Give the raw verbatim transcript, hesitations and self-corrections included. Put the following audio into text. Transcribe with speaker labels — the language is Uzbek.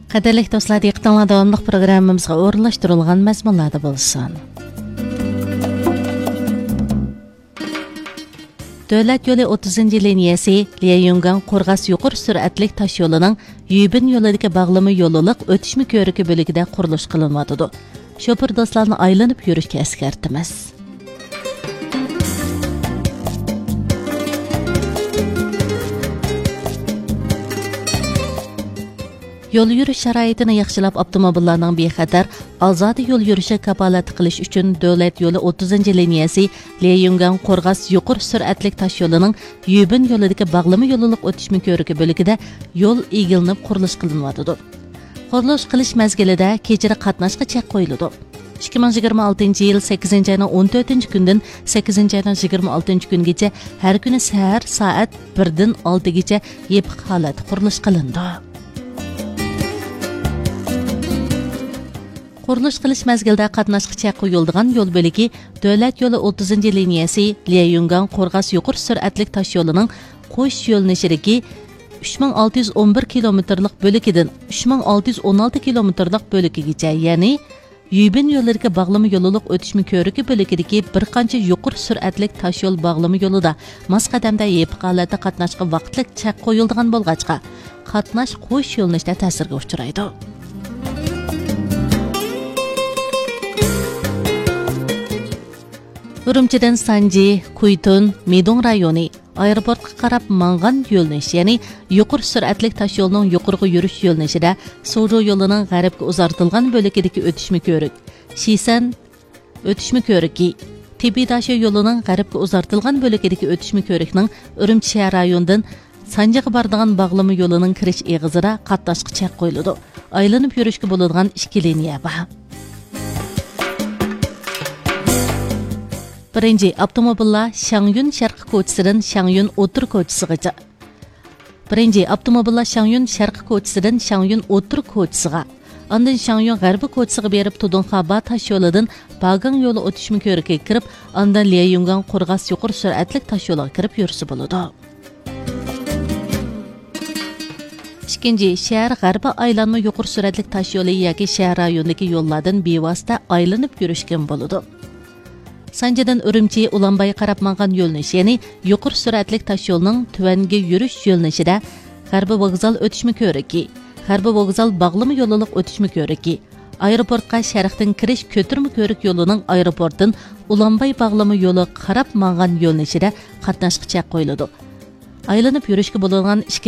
Speaker 1: Qadirlik do'stlar, diqqətinizə davamlıq proqramımızğa o'rinlashtirilgan mazmunlarda bo'lsin. Davlat yo'li o'ttizinchi liniyasi Liyayungan Qo'rg'as yuqori sur'atlik tosh yo'lining Yubin yo'lidagi bog'lama yo'lliq o'tishma ko'riki bo'lagida qurilish qilinmoqda. Shofir do'stlarni aylanib yurishga eskartimiz. Yo'l yurish sharoitini yaxshilab avtomobillarning bexatar, ozodi yo'l yurishi kafolati qilish uchun davlat yo'li o'ttizinchi liniyasi Liyayungan Qo'rg'as yuqori sur'atlik tosh yo'lining Yubin yo'lidagi bog'lama yo'lliq o'tishma ko'riki bo'lagida yo'l egilinib qurilish qilinmoqda. Qurilish qilish mezgilida kechira qatnashga chek qo'yildi. ikki ming yigirma oltinchi yil sakkizinchi oyning o'n to'rtinchi kundan sakkizinchi oyning yigirma oltinchi kungacha har kuni sahar soat birdan oltigacha yopiq holat qurilish qilindi. Qurilish qilish mezgilida qatnashga chek qo'yiladigan yo'l bo'ligi davlat yo'li o'ttizinchi liniyasi Liyayungan Qo'rg'as yuqori sur'atlik tosh yo'lining qo'sh yo'lnishidagi uch ming olti yuz o'n bir kilometrlik bo'likidan uch ming olti yuz o'n olti kilometrlik bo'likigacha, ya'ni Yubin yo'lidagi bog'lama yo'lliq o'tishma ko'riki bo'ligidagi bir qancha yuqori sur'atlik tosh yo'l bog'lama yo'lida mos qadamda yopiq holatda qatnashga vaqtlik chek qo'yiladigan bo'lg'achqa qatnash qo'sh yo'lnishda ta'sirga uchraydi. Urumchidan Sanji, Kuytun, Medong rayoni aeroportga qarab mangan yo'lnish, ya'ni yuqori sur'atlik tosh yo'lining yuqoriga yurish yo'lnishida Sojo yo'lining g'arbga uzartilgan bo'lagidagi o'tishma ko'rik, Shisan o'tishma ko'riki, Tibidasho yo'lining g'arbga uzartilgan bo'lagidagi o'tishma ko'rikning Urumchi shahar rayonidan Sanjiga boradigan bog'lama yo'lining kirish eg'izida qatnashga chek qo'yildi. Aylanib yurishga bo'ladigan ikki liniya bor. Birinci, avtomobillar Shangyun sharqi ko'chasidan Shangyun o'tir ko'chasigacha. Birinci, avtomobillar Shangyun sharqi ko'chasidan Shangyun o'tir ko'chasiga, ondan Shangyun g'arbi ko'chasiga berib Tudunxaba tosh yo'lidan Bagang yo'li o'tishma ko'rikiga kirib, ondan Liyayungan Qo'rg'as yuqori sur'atlik tosh yo'liga kirib yursa bo'ladi. Ikkinchi, shahar g'arbi aylanma yuqori sur'atlik tosh yo'li yoki shahar rayonidagi yo'llardan bevosita aylanib yurishgan bo'ladi. Sanjidan Urumchi Ulanbay qarab mangan yo'lnish, ya'ni yuqori sur'atlik tosh yo'lining tuvanga yurish yo'lnishida g'arbi vokzal o'tishma ko'riki, g'arbi vokzal bog'lama yo'lliq o'tishma ko'riki, aeroportga sharqdan kirish ko'tirma ko'rik yo'lining aeroportdan Ulanbay bog'lama yo'li qarab mangan yo'lnishida qatnashga chek qo'yiladi. Aylanib yurishga bo'ladigan